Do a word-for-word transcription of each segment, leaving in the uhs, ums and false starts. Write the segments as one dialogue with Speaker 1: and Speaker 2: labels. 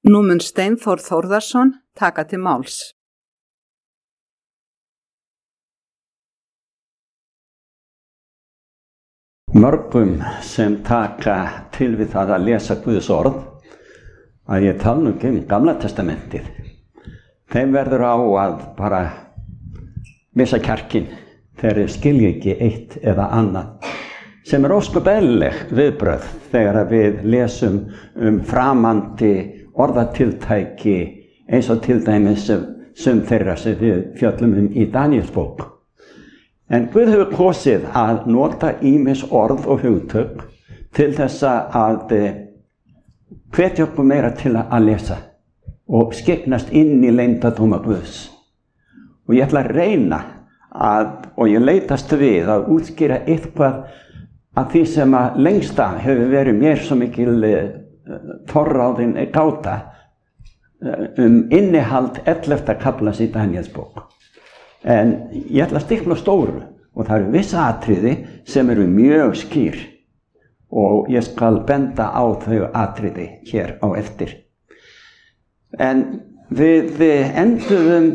Speaker 1: Nú mun Steinþór Þórðarson taka til máls.
Speaker 2: Mörgum sem taka til við það að lesa Guðs orð, að ég tala nú ekki um Gamla testamentið, þeim verður á að bara missa kjarkinn þegar þeir skilja ekki eitt eða annað, sem er ósköp eðlileg viðbrögð þegar við lesum um framandi orðatiltæki eins og til dæmis sem þeirra sem við fjöllum um í Daníelsbók. En Guð hefur kosið að nota ýmis orð og hugtök til þess að hvetja okkur meira til að lesa og skyggnast inn í leyndardóma Guðs. Og ég ætla að reyna að, og ég leitast við að útskýra eitthvað af því sem að lengst af hefur verið mér svo mikil forráðin gáta um innihald ellefta kaflans í Daníelsbók. En ég ætla að stikla á stóru og það eru vissa atriði sem eru mjög skýr og ég skal benda á þau atriði hér á eftir. En við enduðum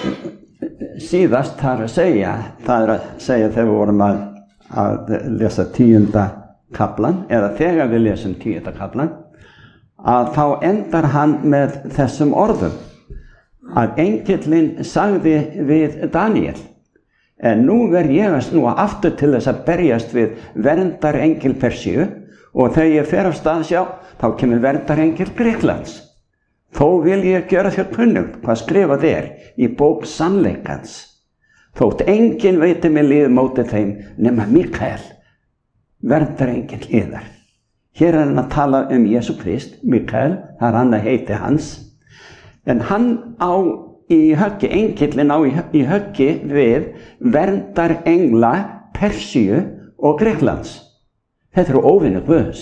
Speaker 2: síðast þar að segja, það er að segja þegar við vorum að, að lesa tíunda kaflan, eða þegar við lesum tíunda kaflan, að þá endar hann með þessum orðum, að engillinn sagði við Daníel, en nú verð ég að snúa aftur til þess að berjast við verndarengil Persíu og þegar ég fer af stað sjá, þá kemur verndarengil Grikklands. Þó vil ég gera þér kunnugt hvað skrifað er í bók sannleikans. Þótt enginn veiti mig lið móti þeim nema Mikael, verndarengil yðar. Hér er hann að tala um Jesú Krist, Mikael, það er hann að heiti hans. En hann á í höggi, engillinn á í, í höggi við verndarengla Persíu og Grikklands. Þetta eru óvinir Guðs.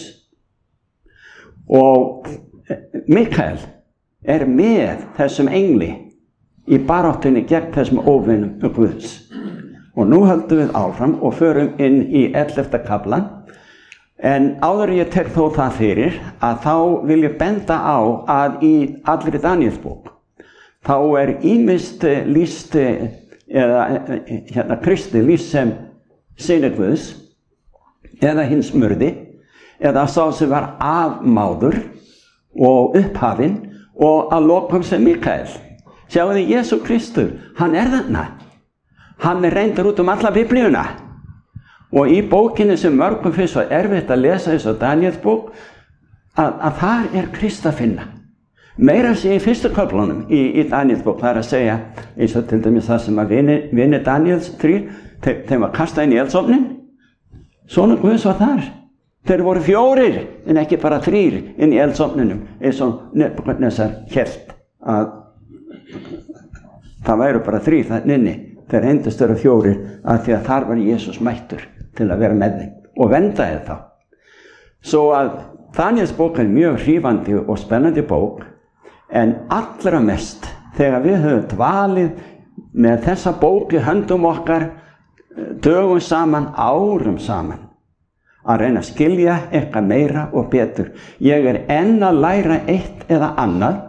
Speaker 2: Og Mikael er með þessum engli í baráttunni gegn þessum óvinum Guðs. Og nú höldum við áfram og förum inn í ellefta kaflan. En áður ég tek þó það fyrir að þá vil ég benda á að í allri Daníelsbók þá er ýmist lýst eða hérna Kristi lýst sem synir Guðs eða hins murði eða sá sem var afmáður og upphafinn og að lokum sem Mikael. Sjáu þið Jesú Kristur, hann er þarna. Hann er reyndur út um alla biblíuna. Og í bókinni sem mörgum finnst svo erfitt að lesa eins og Daníelsbók, að, að þar er Krist að finna. Meira að segja í fyrstu köflunum í, í Daníelsbók, það er að segja, eins og til dæmis það sem að vini, vini Daníels þrír, þeim, þeim var kastað inn í eldsofnin, sonur Guðs var þar. Þeir voru fjórir, en ekki bara þrír inn í eldsofninum, eins og Nebúkadnesar hélt að það væru bara þrír þannig inni. Þeir reyndust vera fjórir að því að þar var Jesús mættur til að vera með þeim og verndaði þá. Svo að Daníelsbók er mjög hrífandi og spennandi bók, en allra mest þegar við höfum dvalið með þessa bók í höndum okkar dögum saman, árum saman, að reyna að skilja eitthvað meira og betur. Ég er enn að læra eitt eða annað